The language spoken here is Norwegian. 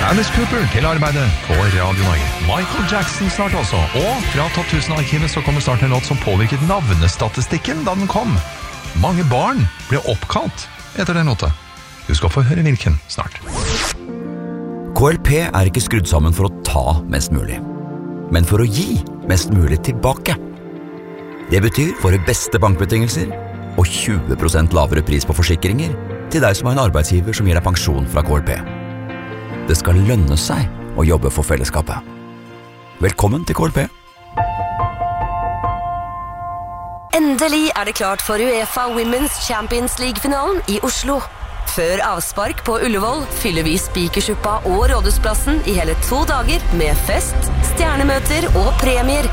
Alice Cooper til arbeidet på Radio Norge. Michael Jackson snart også. Og fra Top 1000-arkivet så kommer snart en låt som påvirket navnestatistikken da den kom. Mange barn ble oppkalt etter den låta. Du skal få høre hvilken snart. KLP er ikke skrudd sammen for å ta mest mulig, men for å gi mest mulig tilbake. Det betyr våre beste bankbetingelser og 20% lavere pris på forsikringer til deg som har en arbeidsgiver som gir deg pensjon fra KLP. Det skal lønne seg å jobbe for fellesskapet. Velkommen til KLP. Endelig er det klart for UEFA Women's Champions League-finalen i Oslo. Før avspark på Ullevål fyller vi Spikersuppa og Rådhusplassen i hele 2 dager med fest, stjernemøter og premier.